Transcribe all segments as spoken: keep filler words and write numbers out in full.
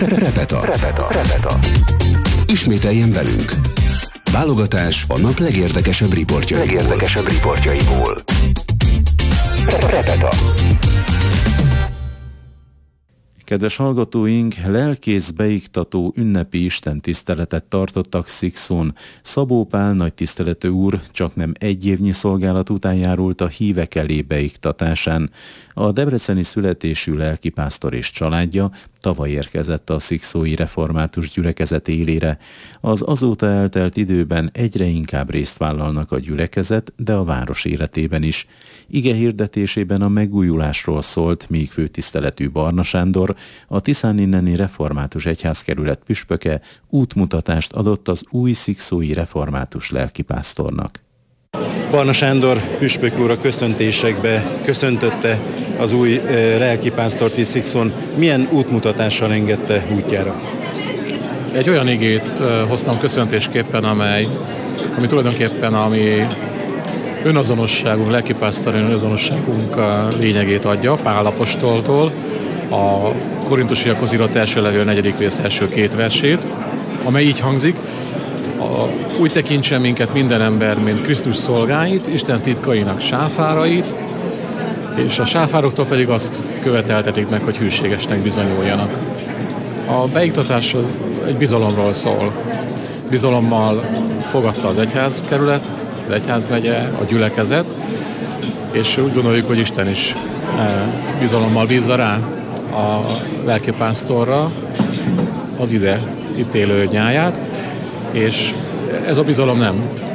Repeta. Repeta. Repeta. Ismételjen velünk. Válogatás a nap legérdekesebb riportjaiból. Legérdekesebb riportjaiból. Repeta. Kedves hallgatóink, lelkész beiktató ünnepi istentiszteletet tartottak Szikszón. Szabó Pál nagytiszteletű úr csaknem egy évnyi szolgálat után járult a hívek elé beiktatásán. A debreceni születésű lelkipásztor és családja tavaly érkezett a szikszói református gyülekezet élére. Az azóta eltelt időben egyre inkább részt vállalnak a gyülekezet, de a város életében is. Ige hirdetésében a megújulásról szólt még főtiszteletű Barna Sándor, a Tiszáninneni református egyházkerület püspöke útmutatást adott az új szikszói református lelkipásztornak. Barna Sándor püspök úr a köszöntésekbe köszöntötte az új lelkipásztort is Szikszón. Milyen útmutatással engedte útjára? Egy olyan igét hoztam köszöntésképpen, amely, ami tulajdonképpen a mi önazonosságunk, lelkipásztori önazonosságunk lényegét adja, Pál apostoltól, a Korintusiakhoz írott első levél negyedik rész első két versét, amely így hangzik: A, úgy tekintsen minket minden ember, mint Krisztus szolgáit, Isten titkainak sáfárait, és a sáfároktól pedig azt követeltetik meg, hogy hűségesnek bizonyuljanak. A beiktatás egy bizalomról szól. Bizalommal fogadta az egyházkerület, az egyházmegye, a gyülekezet, és úgy gondoljuk, hogy Isten is bizalommal bízza rá a lelkipásztorra az ide itt élő nyáját, és ez a bizalom nem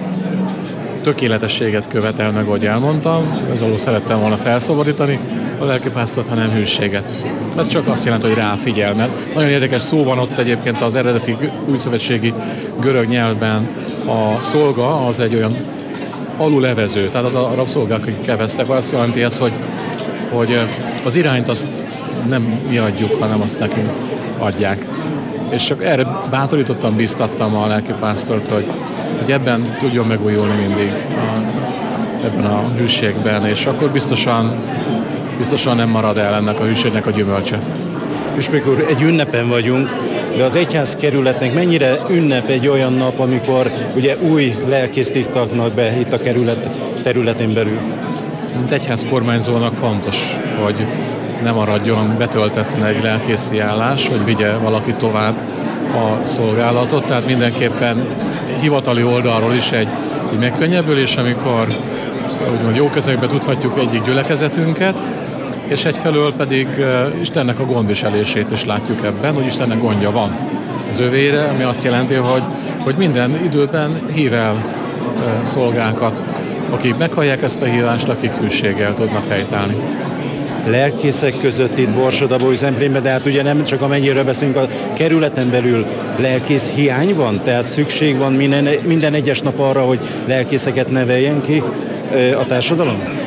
tökéletességet követel meg, ahogy elmondtam, ez alól szerettem volna felszabadítani a lelkipásztort, hanem hűséget. Ez csak azt jelenti, hogy ráfigyel, mert nagyon érdekes szó van ott egyébként az eredeti újszövetségi görög nyelvben. A szolga az egy olyan alulevező, tehát az a rabszolgák, akik keveztek, azt jelenti ez, hogy, hogy az irányt azt nem mi adjuk, hanem azt nekünk adják. És csak erre bátorítottam, bíztattam a lelkipásztort, hogy, hogy ebben tudjon megújulni mindig, a, ebben a hűségben, és akkor biztosan, biztosan nem marad el ennek a hűségnek a gyümölcse. Püspök úr, egy ünnepen vagyunk, de az egyházkerületnek mennyire ünnep egy olyan nap, amikor ugye új lelkészt iktatnak be itt a kerület területén belül? Mint egyház kormányzónak fontos, hogy ne maradjon betöltetlen egy lelkészi állás, hogy vigye valaki tovább a szolgálatot, tehát mindenképpen hivatali oldalról is egy, egy megkönnyebbülés, amikor úgymond jó kezekbe tudhatjuk egyik gyülekezetünket, és egyfelől pedig Istennek a gondviselését is látjuk ebben, hogy Istennek gondja van az övére, ami azt jelenti, hogy, hogy minden időben hív el szolgákat, akik meghallják ezt a hívást, akik hűséggel tudnak helytállni. Lelkészek között itt Borsod-Abaúj-Zemplénben, de hát ugye nem csak a megyéről beszélünk, a kerületen belül lelkész hiány van, tehát szükség van minden, minden egyes nap arra, hogy lelkészeket neveljen ki a társadalom?